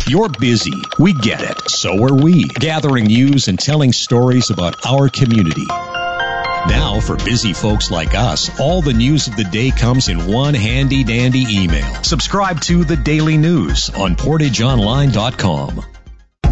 You're busy. We get it. So are we. Gathering news and telling stories about our community. Now, for busy folks like us, all the news of the day comes in one handy-dandy email. Subscribe to The Daily News on PortageOnline.com.